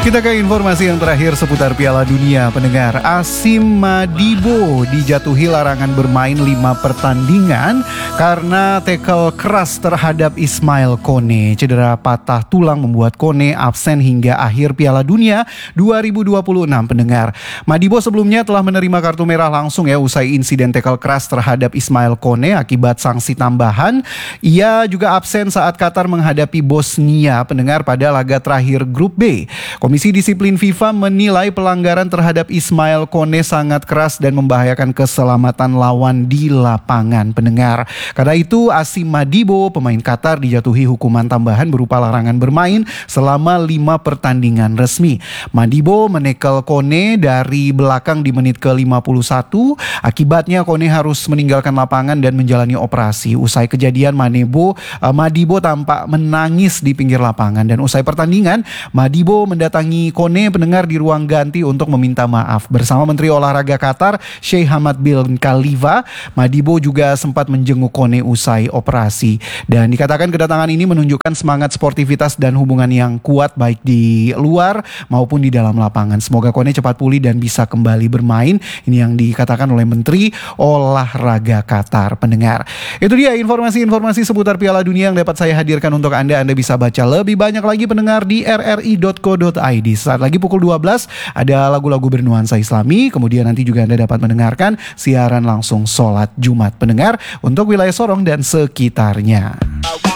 Kita ke informasi yang terakhir seputar Piala Dunia. Pendengar, Asim Madibo dijatuhi larangan bermain 5 pertandingan karena tackle keras terhadap Ismail Kone. Cedera patah tulang membuat Kone absen hingga akhir Piala Dunia 2026. Pendengar, Madibo sebelumnya telah menerima kartu merah langsung usai insiden tackle keras terhadap Ismail Kone akibat sanksi tambahan. Ia juga absen saat Qatar menghadapi Bosnia, pendengar, pada laga terakhir Grup B. Komisi Disiplin FIFA menilai pelanggaran terhadap Ismail Kone sangat keras dan membahayakan keselamatan lawan di lapangan, pendengar. Karena itu Asim Madibo, pemain Qatar, dijatuhi hukuman tambahan berupa larangan bermain selama 5 pertandingan resmi. Madibo menekel Kone dari belakang di menit ke-51. Akibatnya Kone harus meninggalkan lapangan dan menjalani operasi. Usai kejadian, Madibo tampak menangis di pinggir lapangan, dan usai pertandingan Madibo mendatangi Kone, pendengar, di ruang ganti untuk meminta maaf. Bersama Menteri Olahraga Qatar, Sheikh Hamad bin Khalifa, Madibo juga sempat menjenguk Kone usai operasi. Dan dikatakan kedatangan ini menunjukkan semangat sportivitas dan hubungan yang kuat baik di luar maupun di dalam lapangan. Semoga Kone cepat pulih dan bisa kembali bermain. Ini yang dikatakan oleh Menteri Olahraga Qatar, pendengar. Itu dia informasi-informasi seputar Piala Dunia yang dapat saya hadirkan untuk Anda. Anda bisa baca lebih banyak lagi, pendengar, di rri.co.id. Saat lagi pukul 12 ada lagu-lagu bernuansa Islami. Kemudian nanti juga Anda dapat mendengarkan siaran langsung sholat Jumat, pendengar, untuk wilayah Sorong dan sekitarnya.